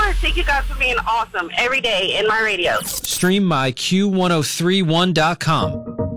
course. Thank you guys for being awesome every day in my radio. Stream myQ1031.com.